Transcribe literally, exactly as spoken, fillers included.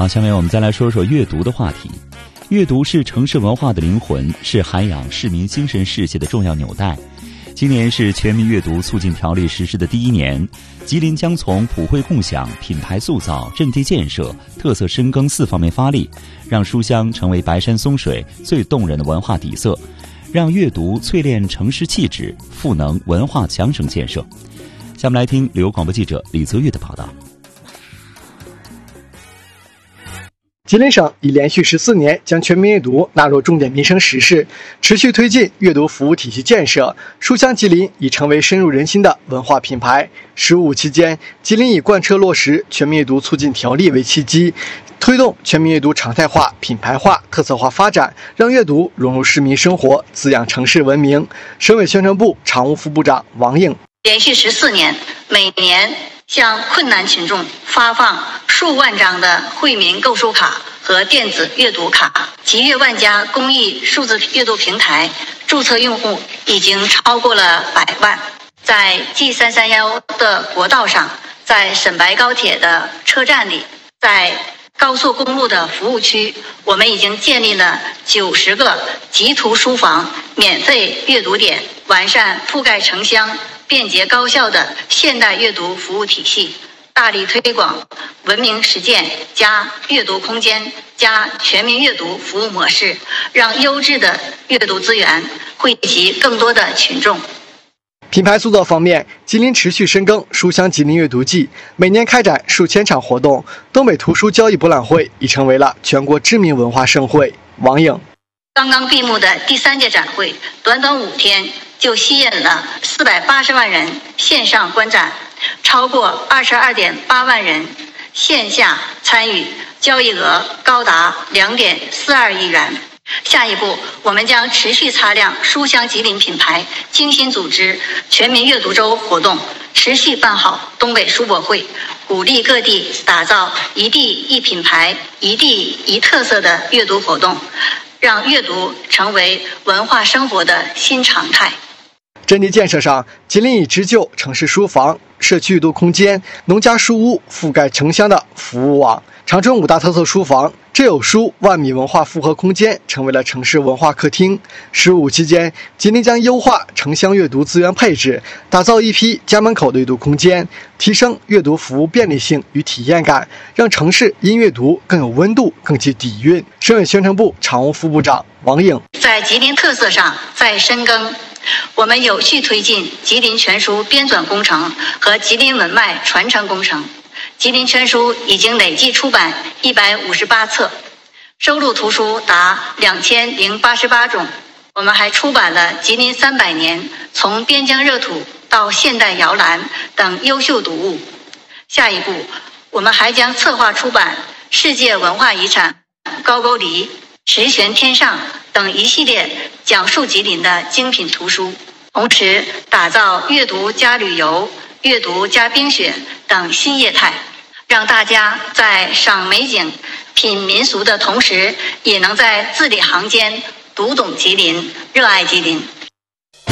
好，下面我们再来说说阅读的话题。阅读是城市文化的灵魂，是涵养市民精神世界的重要纽带。今年是全民阅读促进条例实施的第一年，吉林将从普惠共享、品牌塑造、阵地建设、特色深耕四方面发力，让书香成为白山松水最动人的文化底色，让阅读淬炼城市气质，赋能文化强省建设。下面来听旅游广播记者李泽玉的报道。 吉林省已连续十四年将全民阅读纳入重点民生实事，持续推进阅读服务体系建设。书香吉林已成为深入人心的文化品牌。十五期间，吉林以贯彻落实全民阅读促进条例为契机，推动全民阅读常态化、品牌化、特色化发展，让阅读融入市民生活，滋养城市文明。省委宣传部常务副部长王颖： 连续十四年，每年向困难群众发放数万张的惠民购书卡和电子阅读卡，集阅万家公益数字阅读平台注册用户已经超过了百万。在 G 三三一的国道上，在沈白高铁的车站里，在高速公路的服务区，我们已经建立了九十个集图书房免费阅读点，完善覆盖城乡、便捷高效的现代阅读服务体系，大力推广文明实践加阅读空间加全民阅读服务模式，让优质的阅读资源惠及更多的群众。 品牌塑造方面，吉林持续深耕书香吉林阅读季，每年开展数千场活动。东北图书交易博览会已成为了全国知名文化盛会。王颖： 刚刚闭幕的第三届展会，短短五天就吸引了四百八十万人线上观展，超过二十二点八万人线下参与，交易额高达两点四二亿元。下一步，我们将持续擦亮书香吉林品牌，精心组织全民阅读周活动，持续办好东北书博会，鼓励各地打造一地一品牌、一地一特色的阅读活动，让阅读成为文化生活的新常态。 阵地建设上，吉林以织就城市书房、社区阅读空间、农家书屋覆盖城乡的服务网。长春五大特色书房、知有书万米文化复合空间成为了城市文化客厅。十五期间，吉林将优化城乡阅读资源配置，打造一批家门口的阅读空间，提升阅读服务便利性与体验感，让城市因阅读更有温度、更具底蕴。省委宣传部常务副部长王颖： 在吉林特色上再深耕，我们有序推进吉林全书编纂工程和吉林文脉传承工程。吉林全书已经累计出版一百五十八册，收录图书达两千零八十八种。我们还出版了《吉林三百年》、从边疆热土到现代摇篮等优秀读物。下一步，我们还将策划出版世界文化遗产高句丽、石悬天上等一系列讲述吉林的精品图书，同时打造阅读加旅游、阅读加冰雪等新业态，让大家在赏美景、品民俗的同时，也能在字里行间读懂吉林，热爱吉林。